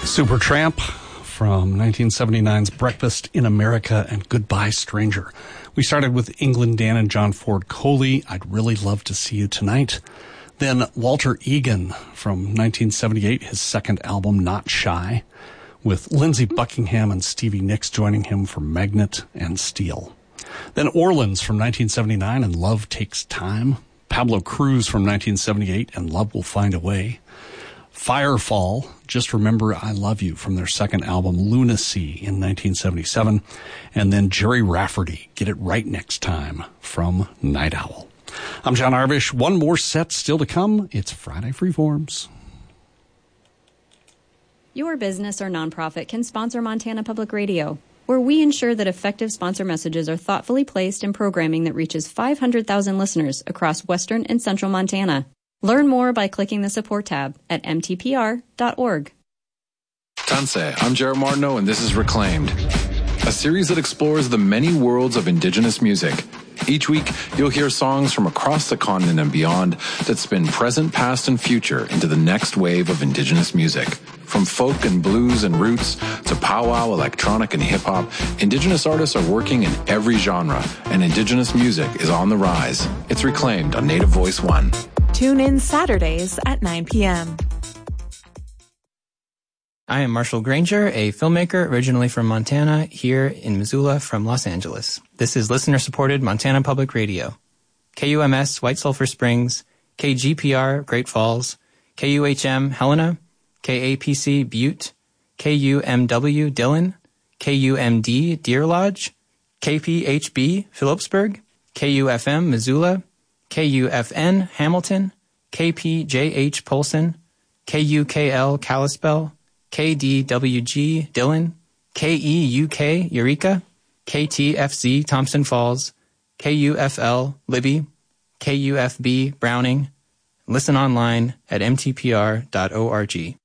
Supertramp from 1979's Breakfast in America and Goodbye Stranger. We started with England Dan and John Ford Coley, I'd Really Love to See You Tonight. Then Walter Egan from 1978, his second album, Not Shy, with Lindsey Buckingham and Stevie Nicks joining him for Magnet and Steel. Then Orleans from 1979 and Love Takes Time. Pablo Cruz from 1978 and Love Will Find a Way. Firefall, Just Remember I Love You from their second album, Lunacy, in 1977. And then Jerry Rafferty, Get It Right Next Time from Night Owl. I'm John Arvish. One more set still to come. It's Friday Freeforms. Your business or nonprofit can sponsor Montana Public Radio, where we ensure that effective sponsor messages are thoughtfully placed in programming that reaches 500,000 listeners across western and central Montana. Learn more by clicking the support tab at mtpr.org. Tanse, I'm Jared Martineau, and this is Reclaimed, a series that explores the many worlds of Indigenous music. Each week, you'll hear songs from across the continent and beyond that spin present, past, and future into the next wave of Indigenous music. From folk and blues and roots to powwow, electronic, and hip-hop, Indigenous artists are working in every genre, and Indigenous music is on the rise. It's Reclaimed on Native Voice One. Tune in Saturdays at 9 p.m. I am Marshall Granger, a filmmaker originally from Montana, here in Missoula from Los Angeles. This is listener-supported Montana Public Radio. KUMS White Sulphur Springs, KGPR Great Falls, KUHM Helena, KAPC Butte, KUMW Dillon, KUMD Deer Lodge, KPHB Phillipsburg, KUFM Missoula, KUFN Hamilton, KPJH Polson, KUKL Kalispell, KDWG Dillon, KEUK Eureka, KTFZ Thompson Falls, KUFL Libby, KUFB Browning. Listen online at mtpr.org.